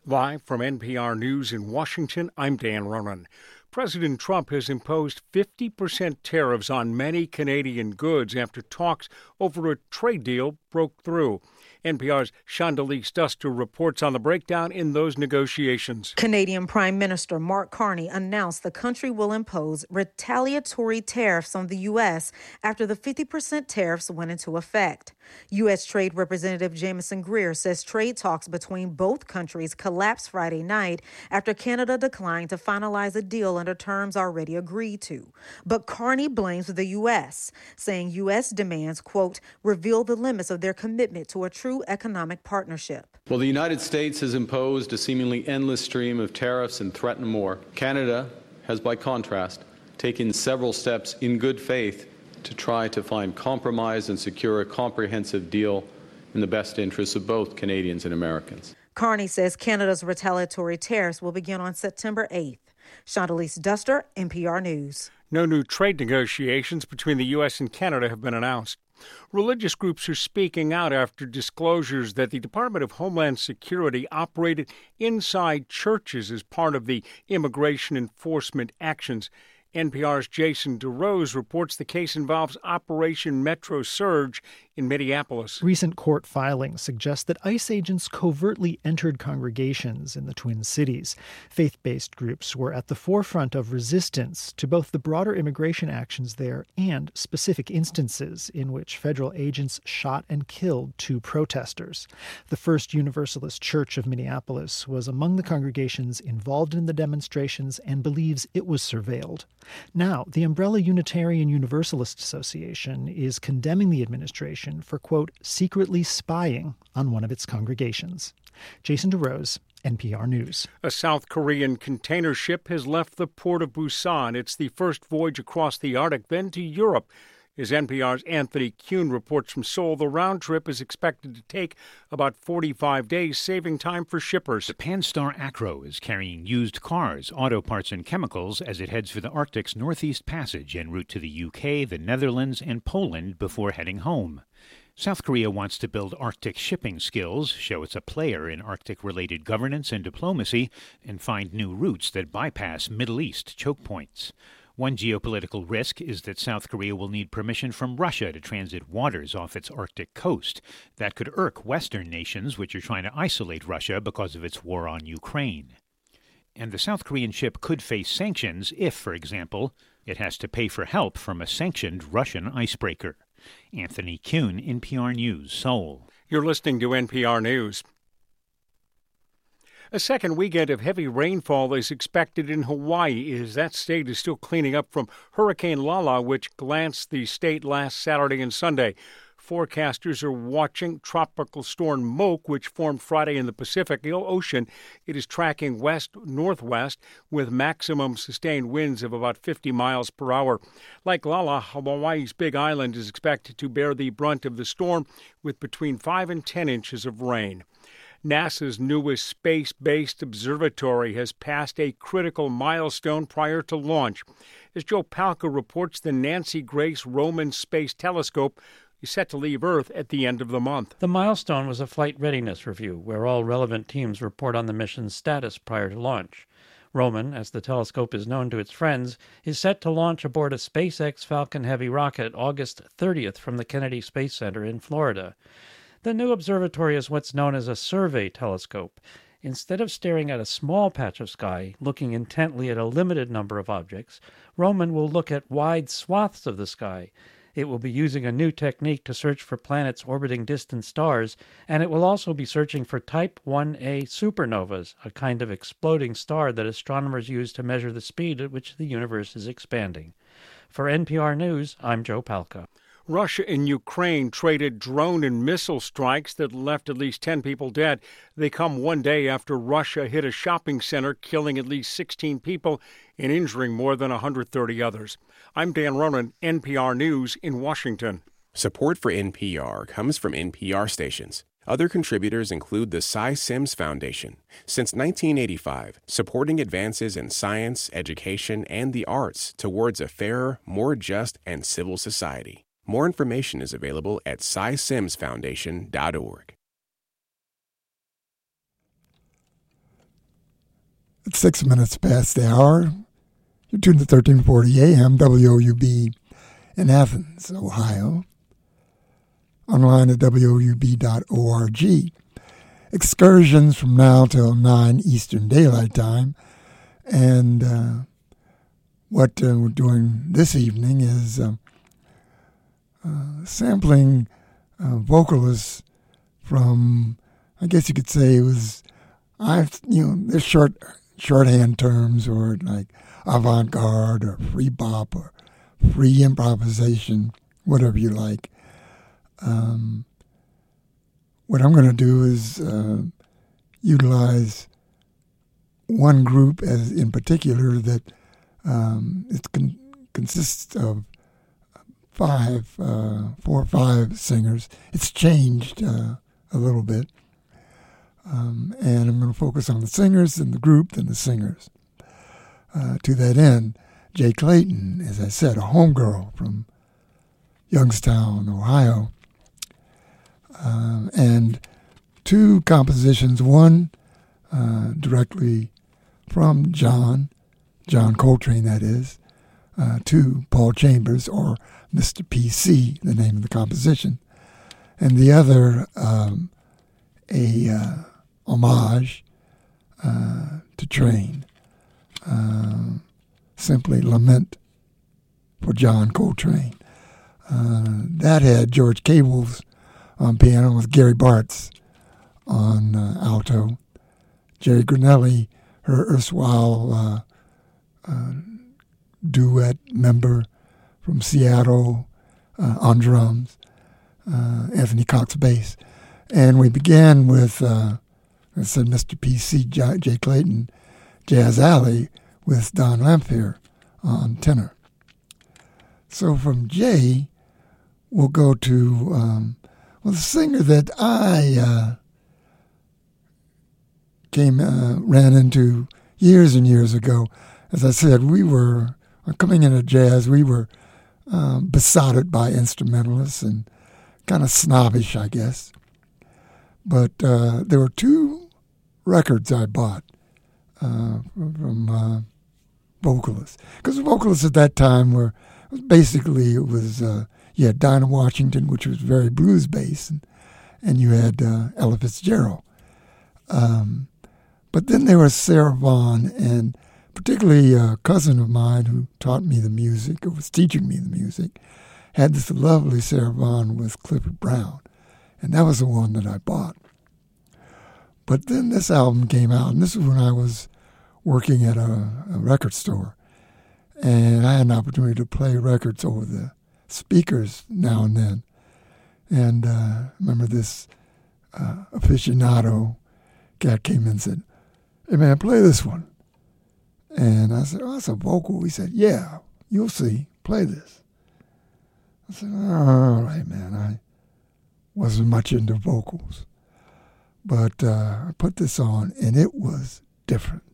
Live from NPR News in Washington, I'm Dan Ronan. President Trump has imposed 50% tariffs on many Canadian goods after talks over a trade deal broke through. NPR's Chandalise Duster reports on the breakdown in those negotiations. Canadian Prime Minister Mark Carney announced the country will impose retaliatory tariffs on the U.S. after the 50% tariffs went into effect. U.S. Trade Representative Jamieson Greer says trade talks between both countries collapsed Friday night after Canada declined to finalize a deal under terms already agreed to. But Carney blames the U.S., saying U.S. demands, quote, reveal the limits of their commitment to a true economic partnership. Well, the United States has imposed a seemingly endless stream of tariffs and threatened more. Canada has, by contrast, taken several steps in good faith to try to find compromise and secure a comprehensive deal in the best interests of both Canadians and Americans. Carney says Canada's retaliatory tariffs will begin on September 8th. Chandalise Duster, NPR News. No new trade negotiations between the U.S. and Canada have been announced. Religious groups are speaking out after disclosures that the Department of Homeland Security operated inside churches as part of the immigration enforcement actions. NPR's Jason DeRose reports the case involves Operation Metro Surge in Minneapolis. Recent court filings suggest that ICE agents covertly entered congregations in the Twin Cities. Faith-based groups were at the forefront of resistance to both the broader immigration actions there and specific instances in which federal agents shot and killed 2 protesters. The First Universalist Church of Minneapolis was among the congregations involved in the demonstrations and believes it was surveilled. Now, the Umbrella Unitarian Universalist Association is condemning the administration for, quote, secretly spying on one of its congregations. Jason DeRose, NPR News. A South Korean container ship has left the port of Busan. It's the first voyage across the Arctic, then to Europe. As NPR's Anthony Kuhn reports from Seoul, the round trip is expected to take about 45 days, saving time for shippers. The Pan-Star Acro is carrying used cars, auto parts, and chemicals as it heads for the Arctic's Northeast Passage en route to the UK, the Netherlands, and Poland before heading home. South Korea wants to build Arctic shipping skills, show it's a player in Arctic-related governance and diplomacy, and find new routes that bypass Middle East choke points. One geopolitical risk is that South Korea will need permission from Russia to transit waters off its Arctic coast. That could irk Western nations, which are trying to isolate Russia because of its war on Ukraine. And the South Korean ship could face sanctions if, for example, it has to pay for help from a sanctioned Russian icebreaker. Anthony Kuhn, NPR News, Seoul. You're listening to NPR News. A second weekend of heavy rainfall is expected in Hawaii as that state is still cleaning up from Hurricane Lala, which glanced the state last Saturday and Sunday. Forecasters are watching Tropical Storm Moke, which formed Friday in the Pacific Ocean. It is tracking west-northwest with maximum sustained winds of about 50 miles per hour. Like Lala, Hawaii's Big Island is expected to bear the brunt of the storm with between 5 and 10 inches of rain. NASA's newest space-based observatory has passed a critical milestone prior to launch. As Joe Palca reports, the Nancy Grace Roman Space Telescope is set to leave Earth at the end of the month. The milestone was a flight readiness review, where all relevant teams report on the mission's status prior to launch. Roman, as the telescope is known to its friends, is set to launch aboard a SpaceX Falcon Heavy rocket August 30th from the Kennedy Space Center in Florida. The new observatory is what's known as a survey telescope. Instead of staring at a small patch of sky, looking intently at a limited number of objects, Roman will look at wide swaths of the sky. It will be using a new technique to search for planets orbiting distant stars, and it will also be searching for Type 1a supernovas, a kind of exploding star that astronomers use to measure the speed at which the universe is expanding. For NPR News, I'm Joe Palca. Russia and Ukraine traded drone and missile strikes that left at least 10 people dead. They come one day after Russia hit a shopping center, killing at least 16 people and injuring more than 130 others. I'm Dan Ronan, NPR News in Washington. Support for NPR comes from NPR stations. Other contributors include the Cy Sims Foundation. Since 1985, supporting advances in science, education, and the arts towards a fairer, more just, and civil society. More information is available at cysimsfoundation.org. 6 minutes past the hour. You're tuned to 1340 AM, WOUB in Athens, Ohio. Online at WOUB.org. Excursions from now till 9 Eastern Daylight Time. And what we're doing this evening is sampling vocalists from, I guess you could say it was, there's shorthand terms, or like avant-garde or free bop or free improvisation, whatever you like. What I'm going to do is utilize one group as in particular that consists of 4 or 5 singers. It's changed a little bit. And I'm going to focus on the singers and the group and the singers. To that end, Jay Clayton, as I said, a homegirl from Youngstown, Ohio. And 2 compositions, one directly from John Coltrane, that is, to Paul Chambers, or Mr. P.C., the name of the composition, and the other a homage to Train, simply Lament for John Coltrane. That had George Cables on piano with Gary Bartz on alto, Jerry Granelli, her erstwhile duet member from Seattle, on drums, Anthony Cox bass. And we began with, I said, Mr. P.C., Jay Clayton, Jazz Alley with Don Lamphere on tenor. So from Jay, we'll go to the singer that I ran into years and years ago. As I said, we were coming into jazz. We were besotted by instrumentalists and kind of snobbish, I guess. But there were 2 records I bought from vocalists. Because vocalists at that time were basically, you had Dinah Washington, which was very blues-based, and you had Ella Fitzgerald. But then there was Sarah Vaughan, and particularly a cousin of mine who taught me the music, or was teaching me the music, had this lovely Sarah Vaughan with Clifford Brown, and that was the one that I bought. But then this album came out, and this is when I was working at a record store, and I had an opportunity to play records over the speakers now and then. And I remember this aficionado cat came in and said, "Hey man, play this one." And I said, "Oh, it's a vocal." He said, "Yeah, you'll see. Play this." I said, "All right, man." I wasn't much into vocals. But I put this on, and it was different.